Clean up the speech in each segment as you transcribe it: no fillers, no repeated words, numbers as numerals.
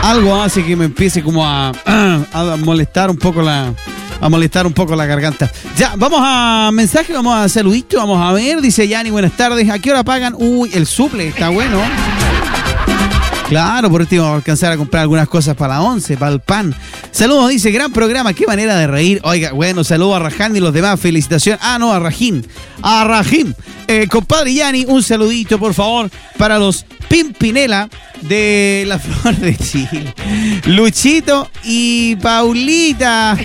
algo hace que me empiece como a molestar un poco la garganta. Ya, vamos a mensaje, vamos a saludito, vamos a ver, dice Yanni, buenas tardes. ¿A qué hora pagan? Uy, el suple, está bueno. Claro, por último vamos a alcanzar a comprar algunas cosas para la 11, para el pan. Saludos, dice, gran programa, qué manera de reír. Oiga, bueno, saludos a Raján y los demás, felicitaciones. No, a Rajín. Compadre Yanni, un saludito, por favor, para los Pimpinela de la Flor de Chile. Luchito y Paulita.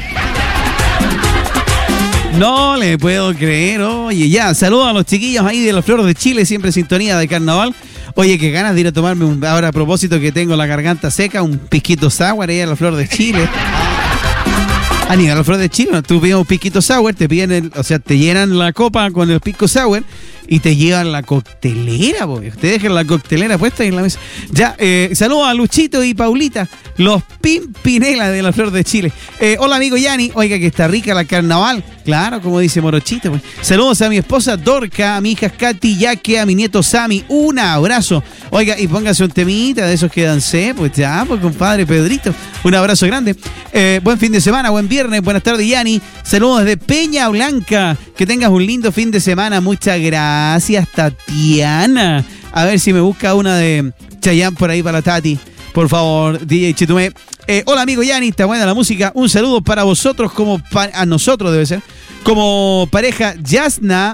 No le puedo creer, oye, ya, saludos a los chiquillos ahí de la Flor de Chile, siempre sintonía de carnaval. Oye, qué ganas de ir a tomarme ahora a propósito que tengo la garganta seca, un pisquito sour ahí a la Flor de Chile. Ni a la Flor de Chile, ¿no? Tú pides un pisquito sour, te piden te llenan la copa con el pisco sour y te llevan la coctelera, porque te dejan la coctelera puesta en la mesa. Ya, saludos a Luchito y Paulita, los Pimpinela de la Flor de Chile. Hola, amigo Yanni, oiga que está rica la carnaval. Claro, como dice Morochito. Pues. Saludos a mi esposa Dorca, a mi hija Katy, Yaque, a mi nieto Sammy. Un abrazo. Oiga, y póngase un temita de esos que dancé. Pues ya, pues compadre Pedrito. Un abrazo grande. Buen fin de semana, buen viernes. Buenas tardes, Yanni. Saludos desde Peña Blanca. Que tengas un lindo fin de semana. Muchas gracias, Tatiana. A ver si me busca una de Chayanne por ahí para la Tati. Por favor, DJ Chitumé. Hola, amigo Yanni, está buena la música. Un saludo para vosotros, a nosotros debe ser, como pareja Jasna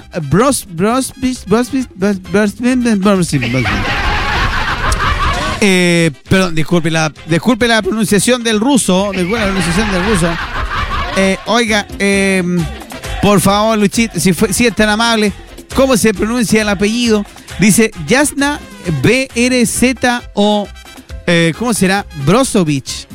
perdón, disculpe la pronunciación del ruso. Oiga, por favor, Luchito, si es tan amable, ¿cómo se pronuncia el apellido? Dice Jasna BRZO. ¿Cómo será? Brozovic,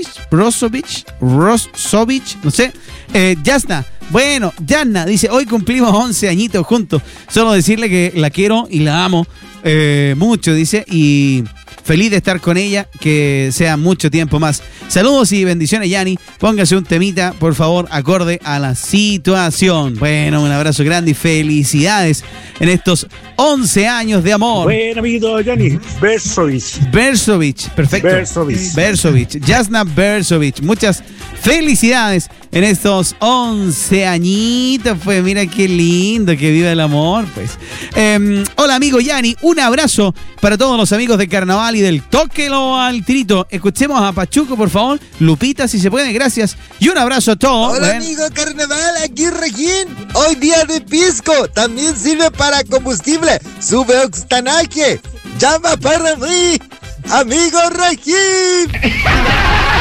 no sé. Jasna. Bueno, Jasna dice, hoy cumplimos 11 añitos juntos. Solo decirle que la quiero y la amo mucho, dice, y feliz de estar con ella, que sea mucho tiempo más. Saludos y bendiciones, Yanni. Póngase un temita, por favor, acorde a la situación. Bueno, un abrazo grande y felicidades en estos 11 años de amor. Buen amigo Yanni, Berzovic, perfecto. Berzovic, Jasna Berzovic. Muchas felicidades en estos 11 añitos. Pues mira qué lindo, que viva el amor. Pues. Hola, amigo Yanni, un abrazo para todos los amigos de Carnaval y del Tóquelo al Tirito. Escuchemos a Pachuco, por favor. Lupita, si se puede, gracias. Y un abrazo a todos. Hola, amigo Carnaval, aquí Regín. Hoy día de pisco, también sirve para combustible. Sube octanaje. Llama para mí, amigo Regín.